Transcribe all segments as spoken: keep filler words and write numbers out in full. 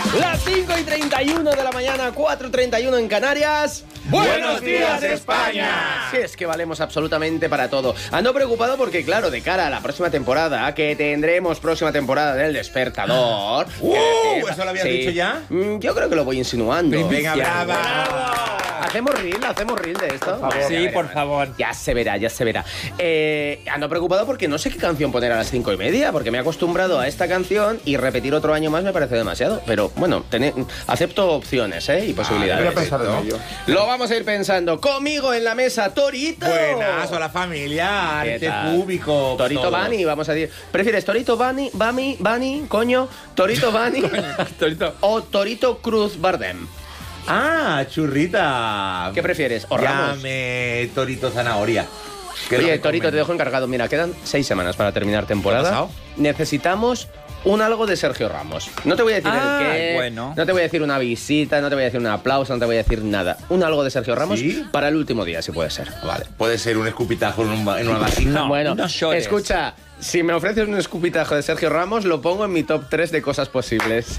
Las cinco y treinta y uno de la mañana, cuatro y treinta y uno en Canarias. ¡Buenos días, España! Sí, es que valemos absolutamente para todo. Ando preocupado porque, claro, de cara a la próxima temporada, que tendremos próxima temporada del Despertador... ¡Uh! eh, ¿Eso lo habías sí. dicho ya? Mm, Yo creo que lo voy insinuando. Venga, brava. ¿Hacemos reel? ¿Hacemos reel de esto? Por favor. Sí, por favor. Ya se verá, ya se verá. Eh, ando preocupado porque no sé qué canción poner a las cinco y media, porque me he acostumbrado a esta canción y repetir otro año más me parece demasiado. Pero bueno, tené, acepto opciones ¿eh? y posibilidades. Voy a pensar en ello. Lo vamos a ir pensando. Conmigo en la mesa, Torito. Buenas, hola familia, ¿Qué arte tal? público. Torito todos. Bani, vamos a decir. ¿Prefieres Torito Bani, Bami, Bani, coño? ¿Torito Bani? Torito. ¿O Torito Cruz Bardem? Ah, churrita. ¿Qué prefieres? ¿O Ramos? Llame Torito Zanahoria. Que Oye, lo que Torito, comen. te dejo encargado. Mira, quedan seis semanas para terminar ¿Qué ha temporada. pasado? Necesitamos un algo de Sergio Ramos. No te voy a decir Ah, el qué, bueno. no te voy a decir una visita, no te voy a decir un aplauso, no te voy a decir nada. Un algo de Sergio Ramos ¿Sí? para el último día, si puede ser. Vale, puede ser un escupitajo en, un, va- en una vasija. No. bueno, no llores. escucha, si me ofreces un escupitajo de Sergio Ramos, lo pongo en mi top tres de cosas posibles.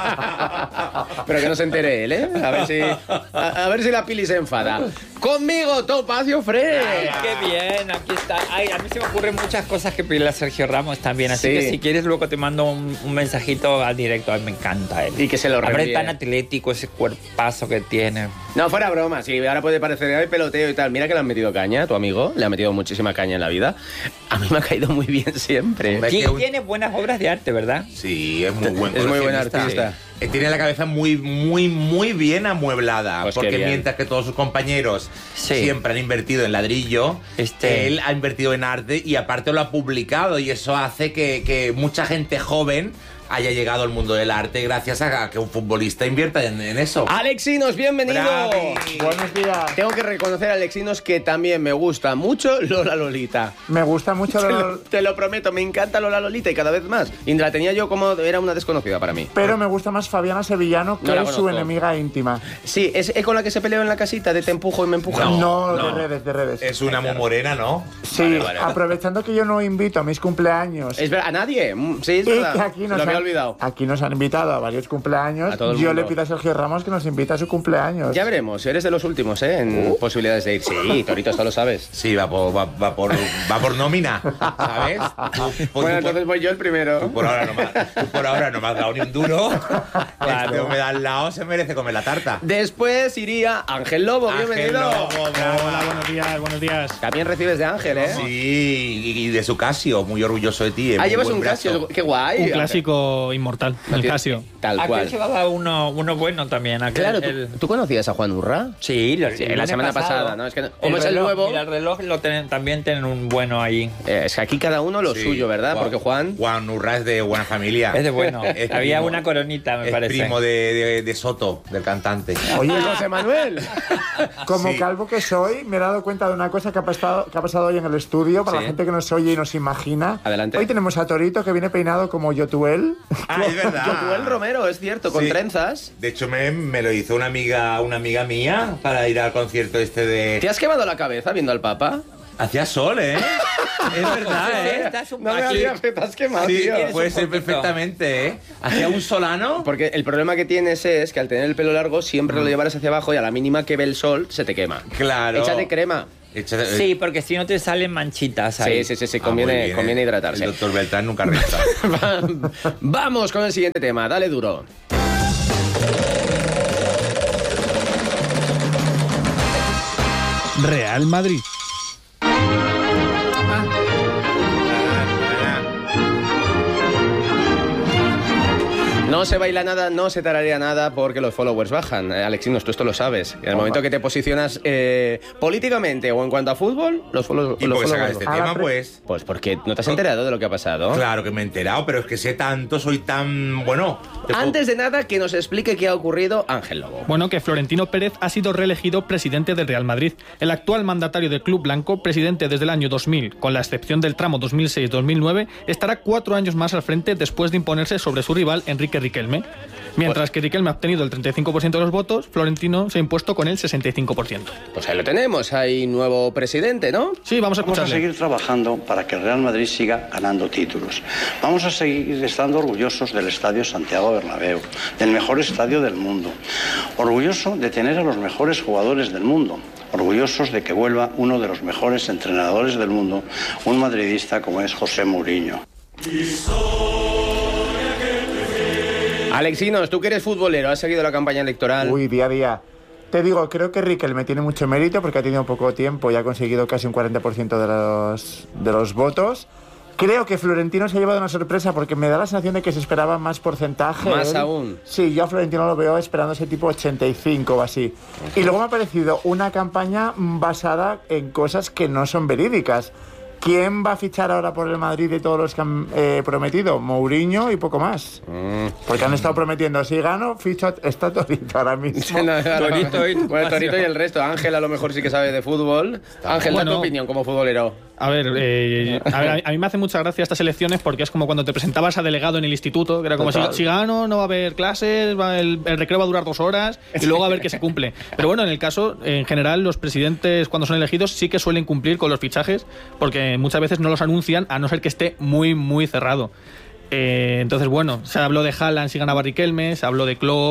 Pero que no se entere él, ¿eh? A ver si, a, a ver si la Pili se enfada. Conmigo, Topacio Fresh. Ay, qué bien, aquí está. Ay, a mí se me ocurren muchas cosas que pedirle a Sergio Ramos también. Así Sí. que si quieres, luego te mando un, un mensajito al directo. Ay, me encanta él. Y que se lo Hombre, reenvíe. tan atlético, ese cuerpazo que tiene. No, fuera broma, sí, ahora puede parecer hay peloteo y tal. Mira que le han metido caña, tu amigo, le ha metido muchísima caña en la vida. A mí me ha caído muy bien siempre. Hombre, Ti- que un- Tiene buenas obras de arte, ¿verdad? Sí, es muy buen Es muy buen coleccionista. artista. Eh, Tiene la cabeza muy, muy, muy bien amueblada. Pues qué porque bien. mientras que todos sus compañeros Sí. siempre han invertido en ladrillo, Este- él ha invertido en arte y aparte lo ha publicado. Y eso hace que, que mucha gente joven haya llegado al mundo del arte gracias a que un futbolista invierta en, en eso. Alexinos, bienvenido. Bravi. Buenos días. Tengo que reconocer a Alexinos que también me gusta mucho Lola Lolita. Me gusta mucho Te lo- lo, te lo prometo, me encanta Lola Lolita y cada vez más. Y la tenía yo como era una desconocida para mí. pero me gusta más Fabiana Sevillano, que No la es su conozco. enemiga íntima. Sí, ¿es, es con la que se peleó en la casita de te empujo y me empuja? No, no. de redes, de redes. Es una muy morena, ¿no? Sí, Vale, vale. aprovechando que yo no invito a mis cumpleaños. ¿Es verdad? ¿A nadie? Mm, Sí, es y verdad. que aquí nos, lo había han, olvidado. aquí nos han invitado a varios cumpleaños. A todo el yo mundo. le pido a Sergio Ramos que nos invite a su cumpleaños. Ya veremos, eres de los últimos, ¿eh? En posibilidades de ir. Sí, Torito, esto lo sabes. Sí, va por, va, va por, va por nómina, ¿sabes? Tú- tú- tú Bueno, por- entonces voy yo el primero. Tú por ahora no me, has- tú por ahora no me has dado ni un duro. Claro. Este hombre de al lado se merece comer la tarta. Después iría Ángel Lobo, Ángel bienvenido. Lobo, bravo. Hola, buenos días, buenos días. También recibes de Ángel, ¿eh? Sí, y y de su Casio, muy orgulloso de ti. eh, Ah, muy llevas buen un brazo. Casio, qué guay. Un clásico inmortal, el Casio. Tal Aquel cual. llevaba uno, uno bueno también. Aquel, Claro, ¿tú, el- ¿tú conocías a Juan Urra? Sí, lo- Sí, el la lunes semana pasado. pasada, ¿no? Es que no- El como es el reloj, nuevo- Mira, el reloj lo ten- también tienen un bueno ahí. Eh, es que aquí cada uno lo Sí, suyo, ¿verdad? Juan- Porque Juan... Juan Urra es de buena familia. Es de bueno. Es Había primo- una coronita, me es parece. primo de, de- de Soto, del cantante. Oye, José Manuel. como Sí. calvo que soy, me he dado cuenta de una cosa que ha pasado, que ha pasado hoy en el estudio, para Sí. la gente que nos oye y nos imagina. Adelante. Hoy tenemos a Torito, que viene peinado como Yotuel. Ah, es verdad. Yotuel Romero, es cierto, con Sí. trenzas. De hecho, me, me lo hizo una amiga, una amiga mía para ir al concierto este de... ¿Te has quemado la cabeza viendo al Papa? Hacía sol, ¿eh? Es verdad, ¿eh? Estás un No me aquí. digas que te has quemado, Sí, tío. tienes puede un ser poquito. perfectamente, ¿eh? Hacía un solano. Porque el problema que tienes es que al tener el pelo largo siempre lo llevarás hacia abajo y a la mínima que ve el sol se te quema. Claro. Échate crema. Échate- Sí, porque si no te salen manchitas Sí, ahí. sí, sí, sí, Ah, muy conviene, bien, conviene ¿eh? hidratarse. El doctor Beltrán nunca resta. Vamos con el siguiente tema, dale duro. Real Madrid. No se baila nada, no se tararea nada porque los followers bajan. Eh, Alexinos, tú esto lo sabes. En el momento que te posicionas eh, políticamente o en cuanto a fútbol, los, follow- ¿Y los por qué followers sacas este A la tema, pre- pues? Pues porque no te has enterado de lo que ha pasado. Claro que me he enterado, pero es que sé tanto, soy tan... Bueno... te puedo- Antes de nada, que nos explique qué ha ocurrido Ángel Lobo. Bueno, que Florentino Pérez ha sido reelegido presidente del Real Madrid. El actual mandatario del club blanco, presidente desde el año dos mil, con la excepción del tramo dos mil seis dos mil nueve, estará cuatro años más al frente después de imponerse sobre su rival Enrique Riquelme. Mientras que Riquelme ha obtenido el treinta y cinco por ciento de los votos, Florentino se ha impuesto con el sesenta y cinco por ciento. Pues ahí lo tenemos, hay nuevo presidente, ¿no? Sí, vamos a Vamos a escucharle. seguir trabajando para que el Real Madrid siga ganando títulos. Vamos a seguir estando orgullosos del Estadio Santiago Bernabéu, del mejor estadio del mundo. Orgulloso de tener a los mejores jugadores del mundo. Orgullosos de que vuelva uno de los mejores entrenadores del mundo, un madridista como es José Mourinho. Alexinos, tú que eres futbolero, ¿has seguido la campaña electoral? Uy, día a día. Te digo, creo que Riquelme tiene mucho mérito porque ha tenido poco tiempo y ha conseguido casi un cuarenta por ciento de los, de los votos. Creo que Florentino se ha llevado una sorpresa porque me da la sensación de que se esperaba más porcentaje. Más él. aún. Sí, yo a Florentino lo veo esperando ese tipo ochenta y cinco o así. Y luego me ha parecido una campaña basada en cosas que no son verídicas. ¿Quién va a fichar ahora por el Madrid de todos los que han eh, prometido? Mourinho y poco más. Mm. Porque han estado prometiendo, si gano, ficho, está Torito ahora mismo. No, no, no. Torito y- Bueno, Torito y el resto. Ángel a lo mejor sí que sabe de fútbol. Ángel, da Bueno. tu opinión como futbolero. A ver, eh, a ver, a mí me hace mucha gracia estas elecciones porque es como cuando te presentabas a delegado en el instituto, que era como si, Total. si gano no va a haber clases, va el, el recreo va a durar dos horas y luego a ver qué se cumple. Pero bueno, en el caso, en general, los presidentes cuando son elegidos sí que suelen cumplir con los fichajes porque muchas veces no los anuncian a no ser que esté muy, muy cerrado. Eh, entonces, bueno, se habló de Haaland si ganaba Riquelme, se habló de Klopp.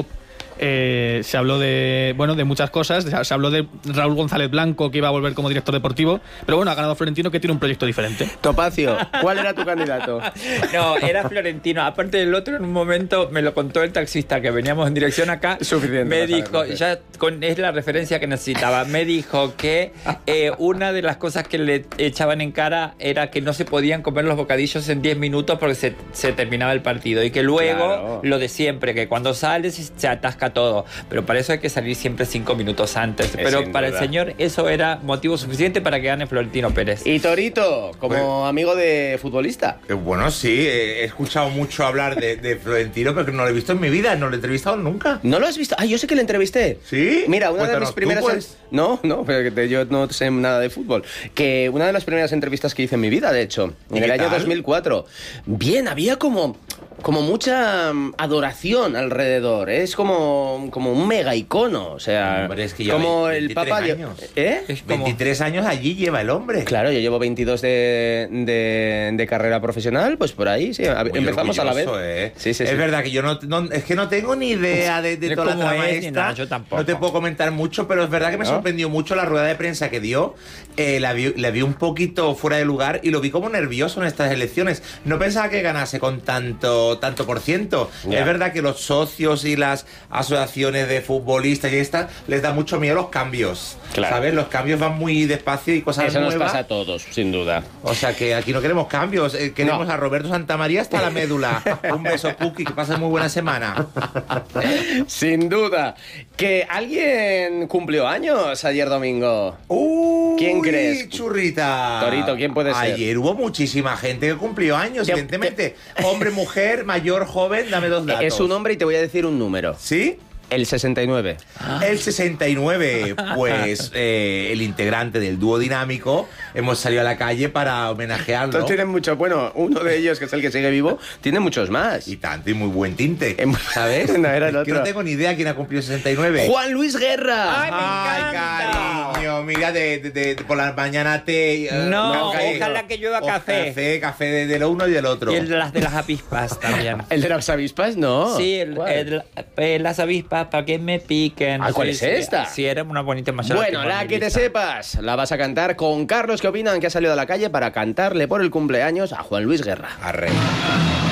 Eh, se habló de bueno de muchas cosas, se habló de Raúl González Blanco que iba a volver como director deportivo, pero bueno, ha ganado Florentino que tiene un proyecto diferente. Topacio, ¿cuál era tu candidato? No, era Florentino. Aparte del otro, en un momento me lo contó el taxista que veníamos en dirección acá. Suficiente Me para dijo, saberlo, sí. ya con, es la referencia que necesitaba. Me dijo que eh, una de las cosas que le echaban en cara era que no se podían comer los bocadillos en diez minutos porque se, se terminaba el partido. Y que luego, Claro. lo de siempre, que cuando sales se atasca todo. Pero para eso hay que salir siempre cinco minutos antes. Eh, Pero sin para duda. el señor eso era motivo suficiente para que gane Florentino Pérez. Y Torito, como Bueno. amigo de futbolista. Eh, Bueno, sí, eh, he escuchado mucho hablar de, de Florentino, pero que no lo he visto en mi vida, no lo he entrevistado nunca. ¿No lo has visto? Ah, yo sé que le entrevisté. ¿Sí? Mira, una de Cuéntanos mis primeras... tú, pues. No, no, pero que te- yo no sé nada de fútbol. Que una de las primeras entrevistas que hice en mi vida, de hecho, ¿Y en el qué año tal? dos mil cuatro. Bien, había como... Como mucha mm, adoración alrededor. Es como, como un mega icono. O sea, Hombre, es que lleva como el veintitrés Papa. años. ¿Eh? Es como- veintitrés años allí lleva el hombre. Claro, yo llevo veintidós de, de, de carrera profesional, pues por ahí, sí. A- Muy Empezamos a la vez. orgulloso, ¿eh? Sí, sí, es sí. verdad que yo no, no- es que no tengo ni idea de, de De toda la cómo trama es, ni esta. nada, yo tampoco. No te puedo comentar mucho, pero es verdad que me ¿No? sorprendió mucho la rueda de prensa que dio. Eh, la, vi, la vi un poquito fuera de lugar y lo vi como nervioso en estas elecciones. No pensaba que ganase con tanto, tanto por ciento. Ya. Es verdad que los socios y las asociaciones de futbolistas y estas les da mucho miedo los cambios. Claro. ¿Sabes? Los cambios van muy despacio y cosas Eso nos nuevas. pasa a todos, sin duda. O sea que aquí no queremos cambios, eh, queremos No. a Roberto Santamaría hasta la médula. Un beso, Puki, que pases muy buena semana. Sin duda. Que alguien cumplió años ayer domingo. Uy, ¿Quién crees? Churrita. Torito, ¿quién puede ser? Ayer hubo muchísima gente que cumplió años, Te- evidentemente. Hombre, mujer, mayor, joven, dame dos datos. Es un hombre y te voy a decir un número. ¿Sí? El sesenta y nueve. El sesenta y nueve, pues eh, el integrante del dúo dinámico, hemos salido a la calle para homenajearlo. Todos tienen mucho. Bueno, uno de ellos, que es el que sigue vivo, tiene muchos más. Y tanto, y muy buen tinte, Em- ¿sabes? No, era el Es que otro. no tengo ni idea quién ha cumplido sesenta y nueve. Juan Luis Guerra. ¡Ay, me encanta! cariño, mira, de, de- de- por la mañana te... eh, No, café. ojalá que llueva O café. Café, café de, de lo uno y del otro. Y el de las de las avispas también. ¿El de las avispas? No. Sí, el, ¿Cuál? el- eh, las avispas para que me piquen. Ah, ¿cuál Sí, es sí, esta? Sí, era una bonita mayor. Bueno, la que te sepas, la vas a cantar con Carlos, que opinan que ha salido a la calle para cantarle por el cumpleaños a Juan Luis Guerra. Arre.